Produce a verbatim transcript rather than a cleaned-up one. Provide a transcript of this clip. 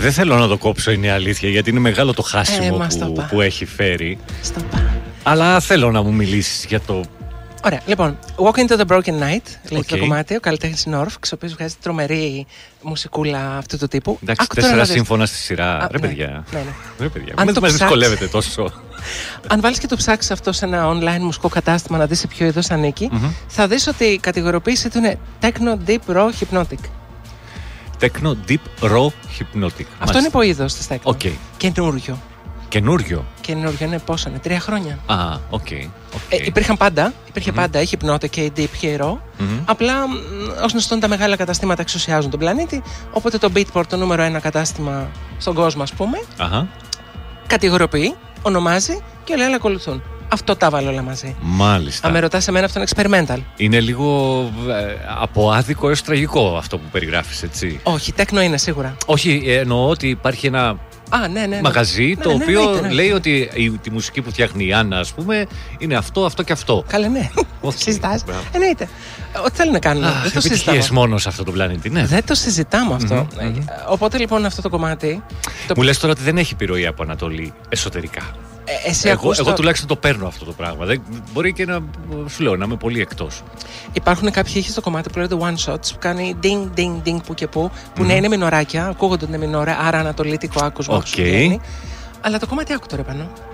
Δεν θέλω να το κόψω, είναι η αλήθεια, γιατί είναι μεγάλο το χάσιμο ε, που, που έχει φέρει. Στο πά. Αλλά θέλω να μου μιλήσεις για το... Ωραία, λοιπόν, Walk into the Broken Night, λέει Okay. το κομμάτι, ο καλλιτέχνης Νόρφξ, ο οποίος βγάζει τρομερή μουσικούλα αυτού του τύπου. Εντάξει, Άκου τέσσερα τώρα να σύμφωνα στη σειρά. Α, Ρε ναι, παιδιά. ναι, ναι. Ρε παιδιά. Αν Μην το μας ψάξεις- δυσκολεύετε τόσο. Αν βάλεις και το ψάξεις αυτό σε ένα online μουσικό κατάστημα να δεις σε ποιο είδος ανήκει, Mm-hmm. θα δεις ότι η κατηγοριοποίηση του είναι Techno Deep Raw Hypnotic. Techno Deep Raw Hypnotic. Αυτό είναι υπό είδος της Techno. Οκ. Καινούριο. Καινούριο. Καινούριο είναι πόσο είναι, τρία χρόνια. Α, οκ. οκ. Ε, υπήρχαν πάντα, υπήρχε πάντα, η Hypnotic και η Deep και η Raw. Μμμ. Απλά, μ, ως γνωστόν, τα μεγάλα καταστήματα εξουσιάζουν τον πλανήτη. Οπότε το Beatport, το νούμερο ένα κατάστημα στον κόσμο, ας πούμε, Αχα. κατηγοριοποιεί, ονομάζει και όλοι άλλοι ακολουθούν. Αυτό τα βάλω όλα μαζί. Μάλιστα. Αν με ρωτάς εμένα, αυτό είναι experimental. Είναι λίγο ε, από άδικο έως τραγικό αυτό που περιγράφεις, έτσι. Όχι, τέκνο είναι σίγουρα. Όχι, ε, εννοώ ότι υπάρχει ένα Α, ναι, ναι. ναι. μαγαζί Ναι, το ναι, οποίο εννοείται, εννοείται. λέει ότι η, τη μουσική που φτιάχνει η Άννα, ας πούμε, είναι αυτό, αυτό και αυτό. Καλέ, ναι. Όχι, Συζητάς. μπράβο. Εννοείται. Ό,τι θέλουν να κάνουν. Αχ, δεν το επιτυχίες συζητάμε. μόνο σε αυτό το πλανήτη, ναι. Δεν το συζητάμε αυτό. Μμμ, μμμ. Ε, Οπότε λοιπόν αυτό το κομμάτι. Το... Μου λες τώρα ότι δεν έχει επιρροή από Ανατολή εσωτερικά. Ε, εσύ Εγώ, ακούς εγώ το... τουλάχιστον το παίρνω αυτό το πράγμα. Δεν, μπορεί και να σου λέω να είμαι πολύ εκτός. Υπάρχουν κάποιοι ήχοι στο κομμάτι που λέγεται one shots που κάνει ding ding ding που και που, που ναι, είναι μινοράκια, ακούγονται ότι είναι μινόρα, άρα ανατολίτικο άκουσμα. Οκ. σου βγαίνει. Αλλά το κομμάτι άκου τώρα πάνω.